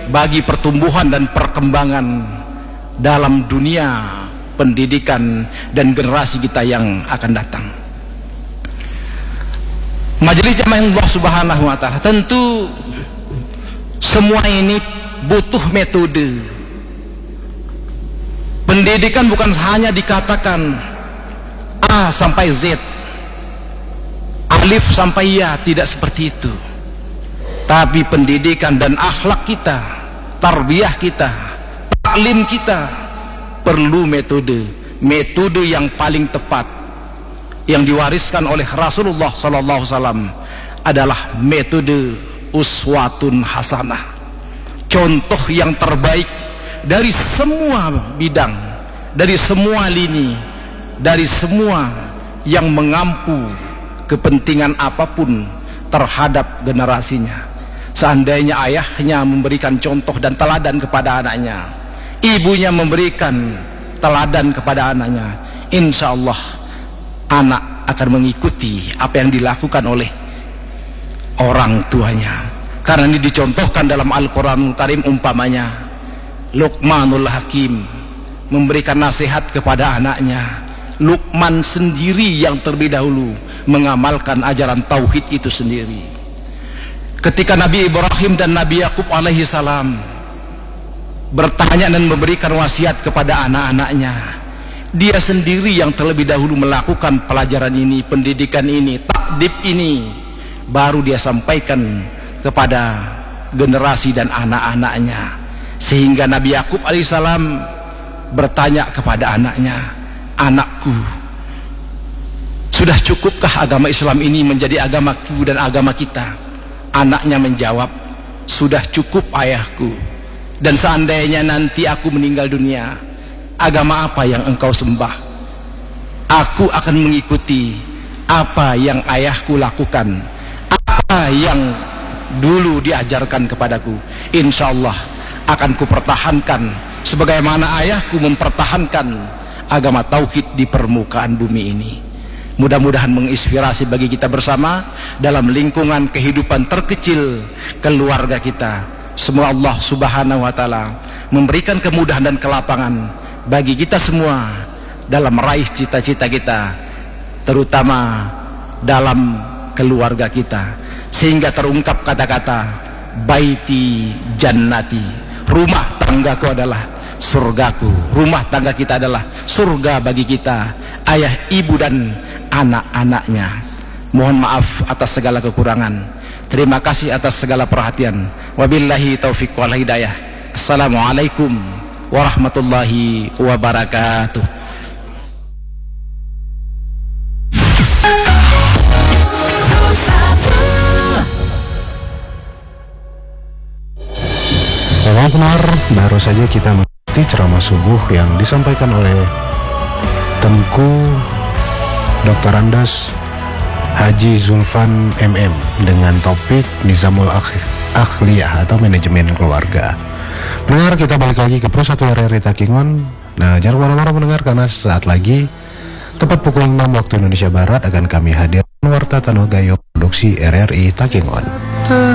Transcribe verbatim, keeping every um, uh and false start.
bagi pertumbuhan dan perkembangan dalam dunia pendidikan dan generasi kita yang akan datang. Majelis Jamaah Allah Subhanahu wa taala, tentu semua ini butuh metode. Pendidikan bukan hanya dikatakan A sampai Z, alif sampai ya, tidak seperti itu. Tapi pendidikan dan akhlak kita, tarbiyah kita, taklim kita perlu metode, metode yang paling tepat yang diwariskan oleh Rasulullah sallallahu alaihi wasallam adalah metode uswatun hasanah, contoh yang terbaik dari semua bidang, dari semua lini, dari semua yang mengampu kepentingan apapun terhadap generasinya. Seandainya ayahnya memberikan contoh dan teladan kepada anaknya, ibunya memberikan teladan kepada anaknya, insya Allah anak akan mengikuti apa yang dilakukan oleh orang tuanya. Karena ini dicontohkan dalam Al-Quranul Karim, umpamanya Luqmanul Hakim memberikan nasihat kepada anaknya. Luqman sendiri yang terlebih dahulu mengamalkan ajaran tauhid itu sendiri. Ketika Nabi Ibrahim dan Nabi Yakub alaihi salam bertanya dan memberikan wasiat kepada anak-anaknya, dia sendiri yang terlebih dahulu melakukan pelajaran ini, pendidikan ini, takdib ini, baru dia sampaikan kepada generasi dan anak-anaknya. Sehingga Nabi Yakub alaihissalam bertanya kepada anaknya, anakku, sudah cukupkah agama Islam ini menjadi agamaku dan agama kita? Anaknya menjawab, sudah cukup ayahku, dan seandainya nanti aku meninggal dunia, agama apa yang engkau sembah? Aku akan mengikuti apa yang ayahku lakukan, apa yang dulu diajarkan kepadaku. Insya Allah akan kupertahankan sebagaimana ayahku mempertahankan agama tauhid di permukaan bumi ini. Mudah-mudahan menginspirasi bagi kita bersama dalam lingkungan kehidupan terkecil keluarga kita. Semoga Allah Subhanahu wa taala memberikan kemudahan dan kelapangan bagi kita semua dalam meraih cita-cita kita, terutama dalam keluarga kita, sehingga terungkap kata-kata baiti jannati, rumah tanggaku adalah surgaku. Rumah tangga kita adalah surga bagi kita, ayah, ibu dan anak-anaknya. Mohon maaf atas segala kekurangan, terima kasih atas segala perhatian. Wabillahi taufiq wal hidayah. Assalamualaikum warahmatullahi wabarakatuh. Salam benar, baru saja kita mengikuti ceramah subuh yang disampaikan oleh Tengku Doktor Andas Haji Zulfan M M dengan topik Nizamul Akhliyah atau manajemen keluarga. Mendengar, kita balik lagi ke Pro satu R R I Takingon. Nah, jangan kemana-mana mendengar, karena saat lagi tepat pukul enam waktu Indonesia Barat akan kami hadirkan Warta Tanoh Gayo Produksi R R I Takingon.